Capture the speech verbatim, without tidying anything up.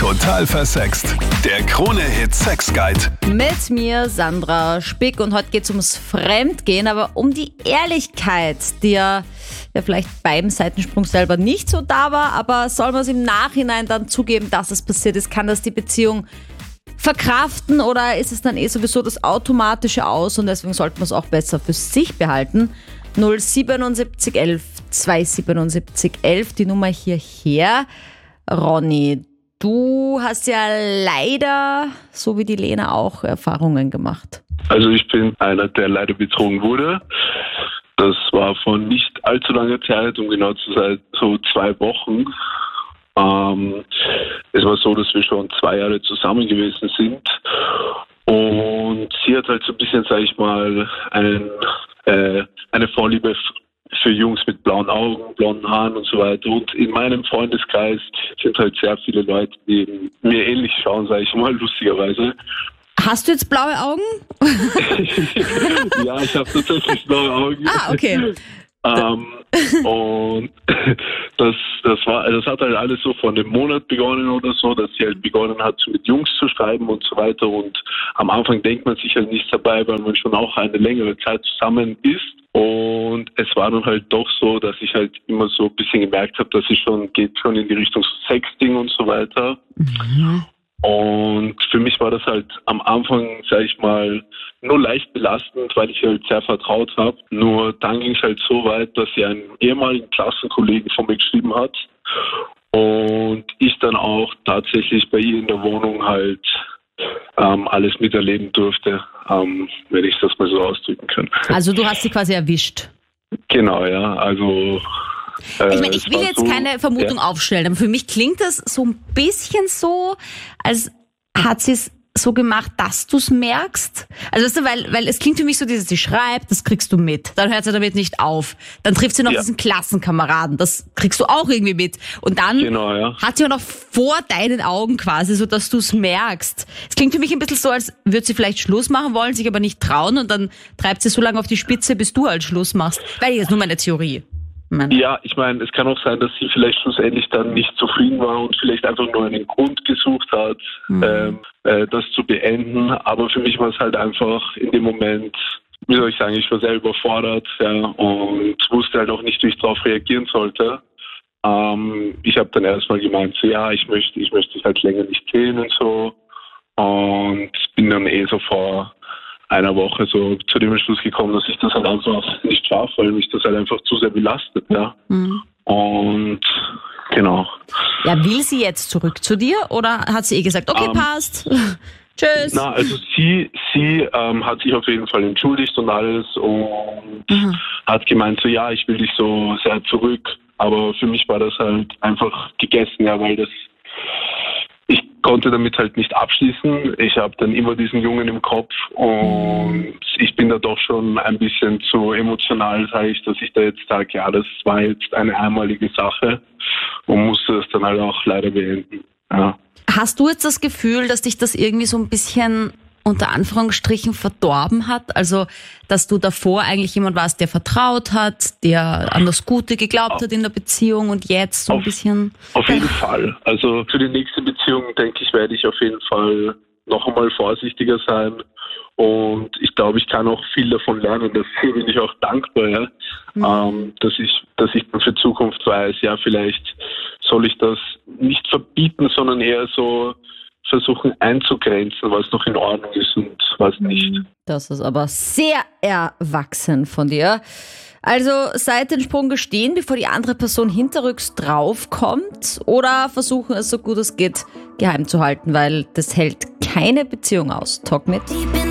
Total versext. Der Krone-Hit Sex Guide. Mit mir, Sandra Spick, und heute geht es ums Fremdgehen, aber um die Ehrlichkeit, die ja, ja vielleicht beim Seitensprung selber nicht so da war, aber soll man es im Nachhinein dann zugeben, dass es passiert ist? Kann das die Beziehung verkraften oder ist es dann eh sowieso das Automatische aus und deswegen sollte man es auch besser für sich behalten? null siebenundsiebzig elf zweihundertsiebenundsiebzig elf, die Nummer hierher. Ronny, du hast ja leider, so wie die Lena auch, Erfahrungen gemacht. Also ich bin einer, der leider betrogen wurde. Das war vor nicht allzu langer Zeit, um genau zu sein, so zwei Wochen. Ähm, es war so, dass wir schon zwei Jahre zusammen gewesen sind. Und sie hat halt so ein bisschen, sag ich mal, einen, äh, eine Vorliebe für Jungs mit blauen Augen, blonden Haaren und so weiter. Und in meinem Freundeskreis sind halt sehr viele Leute, die mir ähnlich schauen, sage ich mal, lustigerweise. Hast du jetzt blaue Augen? Ja, ich habe tatsächlich blaue Augen. Ah, okay. Ähm, und das, das war, das hat halt alles so vor einem Monat begonnen oder so, dass sie halt begonnen hat, mit Jungs zu schreiben und so weiter. Und am Anfang denkt man sich halt nichts dabei, weil man schon auch eine längere Zeit zusammen ist. Und es war dann halt doch so, dass ich halt immer so ein bisschen gemerkt habe, dass es schon geht schon in die Richtung Sexting und so weiter. Mhm. Und für mich war das halt am Anfang, sag ich mal, nur leicht belastend, weil ich halt sehr vertraut habe. Nur dann ging es halt so weit, dass sie einen ehemaligen Klassenkollegen von mir geschrieben hat und ich dann auch tatsächlich bei ihr in der Wohnung halt ähm, alles miterleben durfte, ähm, wenn ich das mal so ausdrücken kann. Also du hast sie quasi erwischt? Genau, ja, also... Ich meine, ich will jetzt keine Vermutung ja. aufstellen, aber für mich klingt das so ein bisschen so, als hat sie es so gemacht, dass du es merkst. Also weißt du, weil, weil es klingt für mich so, dass sie schreibt, das kriegst du mit. Dann hört sie damit nicht auf. Dann trifft sie noch ja. diesen Klassenkameraden, das kriegst du auch irgendwie mit. Und dann genau, ja. hat sie auch noch vor deinen Augen quasi, so dass du es merkst. Es klingt für mich ein bisschen so, als würde sie vielleicht Schluss machen wollen, sich aber nicht trauen und dann treibt sie so lange auf die Spitze, bis du halt Schluss machst. Weil das ist nur meine Theorie. Mann. Ja, ich meine, es kann auch sein, dass sie vielleicht schlussendlich dann nicht zufrieden war und vielleicht einfach nur einen Grund gesucht hat, mhm. ähm, äh, das zu beenden. Aber für mich war es halt einfach in dem Moment, wie soll ich sagen, ich war sehr überfordert, ja, und wusste halt auch nicht, wie ich darauf reagieren sollte. Ähm, ich habe dann erstmal gemeint, so ja, ich möchte, ich möchte dich halt länger nicht sehen und so. Und bin dann eh so vor einer Woche so zu dem Entschluss gekommen, dass ich das halt einfach nicht schaffe, weil mich das halt einfach zu sehr belastet, ja. Mhm. Und genau. Ja, will sie jetzt zurück zu dir oder hat sie eh gesagt, okay, ähm, passt, tschüss? Na, also sie, sie ähm, hat sich auf jeden Fall entschuldigt und alles und mhm. hat gemeint so, ja, ich will dich so sehr zurück, aber für mich war das halt einfach gegessen, ja, weil das ich konnte damit halt nicht abschließen. Ich habe dann immer diesen Jungen im Kopf und ich bin da doch schon ein bisschen zu emotional, sage ich, dass ich da jetzt sage, ja, das war jetzt eine einmalige Sache und musste es dann halt auch leider beenden. Ja. Hast du jetzt das Gefühl, dass dich das irgendwie so ein bisschen unter Anführungsstrichen verdorben hat? Also, dass du davor eigentlich jemand warst, der vertraut hat, der an das Gute geglaubt hat in der Beziehung und jetzt so ein auf, bisschen... Auf jeden Fall. Also für die nächste Beziehung, denke ich, werde ich auf jeden Fall noch einmal vorsichtiger sein. Und ich glaube, ich kann auch viel davon lernen. Dafür bin ich auch dankbar, ja? Mhm. ähm, dass ich, dass ich dann für Zukunft weiß, ja, vielleicht soll ich das nicht verbieten, sondern eher so versuchen einzugrenzen, was noch in Ordnung ist und was nicht. Das ist aber sehr erwachsen von dir. Also Seitensprung gestehen, bevor die andere Person hinterrücks draufkommt, oder versuchen es so gut es geht geheim zu halten, weil das hält keine Beziehung aus. Talk mit